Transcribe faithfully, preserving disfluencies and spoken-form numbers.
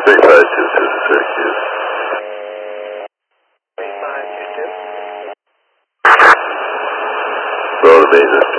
three five two two to Syracuse. three five two two. Roll to maintenance